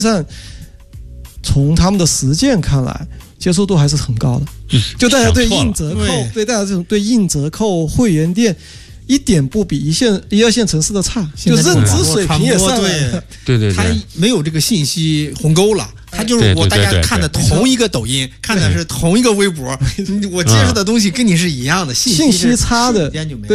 上从他们的实践看来，接受度还是很高的。就大家对硬折扣，对大家这种对硬折扣会员店一点不比一二线城市的差，就认知水平也上来了。 对， 他没有这个信息鸿沟了。他就是大家看的同一个抖音，看的是同一个微博，我接受的东西跟你是一样的， 信息差的。